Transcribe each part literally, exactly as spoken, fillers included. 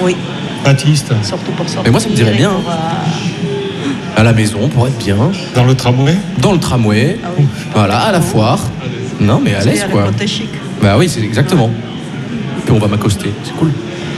Oui. Baptiste. Surtout pour sortir. Mais moi, ça me dirait bien. Pour, euh... À la maison, pour être bien. Dans le tramway. Dans le tramway. Ah oui. Voilà, à la foire. Non, mais à l'aise, quoi. C'est chic. Bah oui, c'est exactement. Puis on va m'accoster, c'est cool.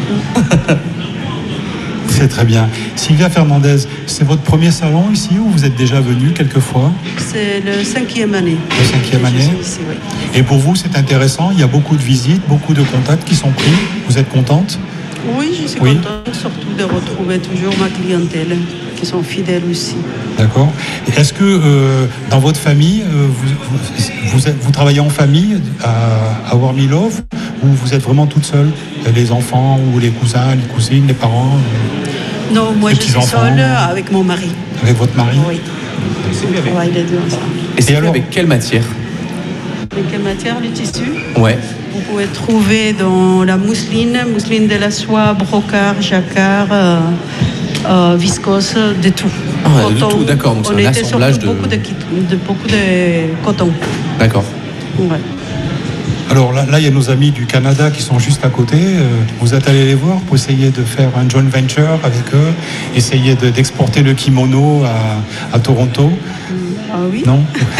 C'est très bien. Sylvia Fernandez, c'est votre premier salon ici ou vous êtes déjà venu quelques fois? C'est le cinquième année. Le cinquième année ici, oui. Et pour vous, c'est intéressant, il y a beaucoup de visites, beaucoup de contacts qui sont pris. Vous êtes contente? Oui, je suis oui. contente surtout de retrouver toujours ma clientèle, qui sont fidèles aussi. D'accord. Est-ce que euh, dans votre famille, euh, vous, vous, vous, êtes, vous travaillez en famille à, à Wormilove ou vous êtes vraiment toute seule? Les enfants ou les cousins, les cousines, les parents euh, Non, moi je suis seule avec mon mari. Avec votre mari? Oui. On travaille les deux ensemble. Et c'est alors avec quelle matière? Avec quelle matière? Le tissu? Ouais. Vous pouvez trouver dans la mousseline, mousseline de la soie, brocart, jacquard, euh, euh, viscose, de tout. Ah, de tout, d'accord. Donc on c'est un était assemblage de... Beaucoup de, de... beaucoup de coton. D'accord. Ouais. Alors là, là, il y a nos amis du Canada qui sont juste à côté. Vous êtes allés les voir pour essayer de faire un joint venture avec eux, essayer de, d'exporter le kimono à, à Toronto. Ah oui? Non.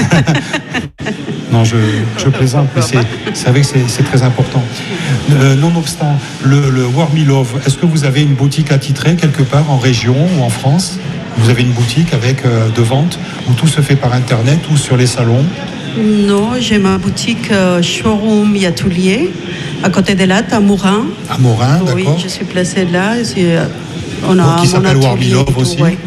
Non, je, je plaisante, mais c'est, c'est vrai que c'est, c'est très important. Euh, nonobstant, le, le Wormilove, est-ce que vous avez une boutique attitrée quelque part en région ou en France? Vous avez une boutique avec euh, de vente où tout se fait par Internet ou sur les salons? Non, j'ai ma boutique euh, showroom Yatoulier, à côté de Latte, à Morin. À Morin, d'accord. Oui, je suis placée là. C'est, on a donc, qui s'appelle Wormilove aussi. Ouais.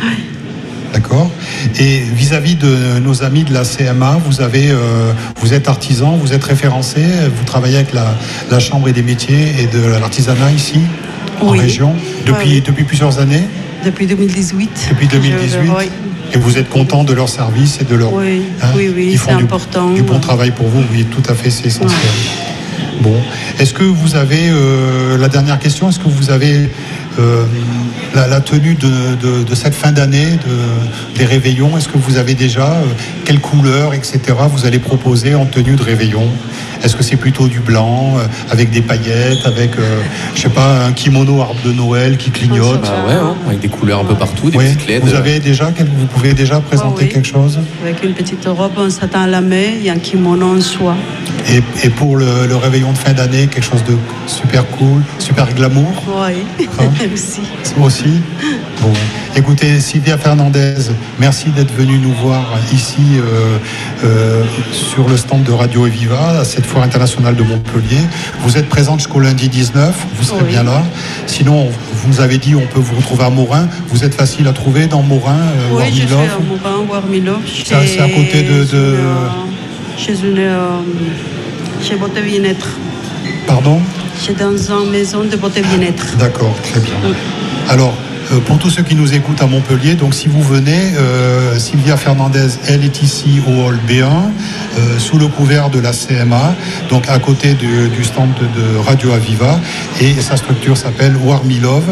D'accord. Et vis-à-vis de nos amis de la C M A, vous avez, euh, vous êtes artisan, vous êtes référencé, vous travaillez avec la, la Chambre des métiers et de l'artisanat ici, en oui. région, depuis, oui. depuis plusieurs années. Depuis deux mille dix-huit. Depuis deux mille dix-huit. Je, oui. Et vous êtes content de leur service et de leur... Oui, hein, oui, oui, ils font c'est du, important. Du bon travail pour vous, oui, tout à fait, c'est essentiel. Ouais. Bon, est-ce que vous avez, euh, la dernière question, est-ce que vous avez euh, la, la tenue de, de, de cette fin d'année, de, des réveillons, est-ce que vous avez déjà, euh, quelle couleur, et cetera, vous allez proposer en tenue de réveillon? Est-ce que c'est plutôt du blanc, euh, avec des paillettes, avec, euh, je sais pas, un kimono arbre de Noël qui clignote? Bah ouais, hein, avec des couleurs un peu partout, des oui. petites L E D. Vous avez déjà, vous pouvez déjà présenter oh oui. quelque chose? Avec une petite robe en satin à la main et un kimono en soie. Et, et pour le, le réveillon de fin d'année, quelque chose de super cool, super glamour? Oui, hein? aussi. Aussi. Bon. Écoutez, Sylvia Fernandez, merci d'être venue nous voir ici euh, euh, sur le stand de Radio Eviva, à cette foire internationale de Montpellier. Vous êtes présente jusqu'au lundi dix-neuf, vous serez oui. bien là. Sinon, vous nous avez dit, on peut vous retrouver à Morin. Vous êtes facile à trouver dans Morin, euh, oui, Wormilove. je suis à Morin, Wormilove. C'est, c'est à côté de... de... Chez une... Euh, chez Beauté Bien-être. Pardon? Chez dans une maison de Beauté Bien-être. D'accord, très bien. Oui. Alors, euh, pour tous ceux qui nous écoutent à Montpellier, donc si vous venez, euh, Sylvia Fernandez, elle est ici au hall B un, euh, sous le couvert de la C M A, donc à côté de, du stand de, de Radio Aviva, et sa structure s'appelle Wormilove,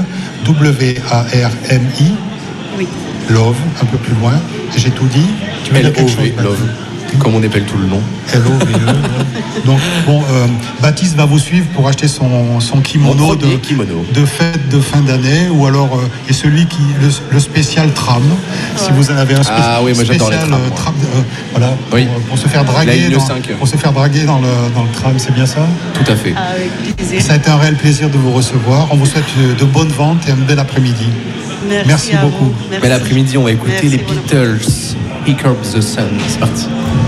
W A R M I, oui. Love, un peu plus loin. J'ai tout dit. Tu veux dire quelque chose, Love, comme on appelle tout le nom. L O V E. Donc, bon, euh, Baptiste va vous suivre pour acheter son, son kimono, de, kimono de fête de fin d'année, ou alors, euh, et celui qui, le, le spécial tram, ouais. si vous en avez un spécial, ah, oui, moi spécial les trams, euh, tram, euh, voilà, oui. pour, pour se faire draguer, dans, pour se faire draguer dans le, dans le tram, c'est bien ça? Tout à fait. Avec plaisir. Ça a été un réel plaisir de vous recevoir. On vous souhaite de bonnes ventes et un bel après-midi. Merci, Merci beaucoup. Bel après-midi, on va écouter Merci, les Beatles, Here Comes the Sun. C'est parti.